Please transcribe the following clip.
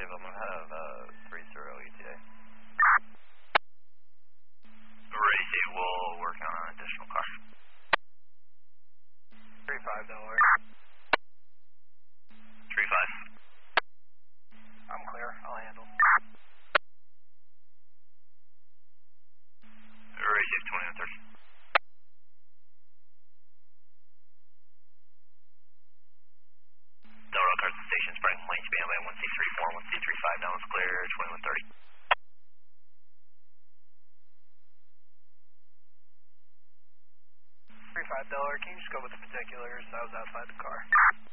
Positive, I'm going to have 30 ETA. Ready to, we'll work on an additional car. $35. 35. I'm clear, I'll handle. Ready to, 2130. Delaware cars to station, spreading lane span by 1C34, 1C35, down is clear, 2130. $35, can you just go with the particulars? I was outside the car.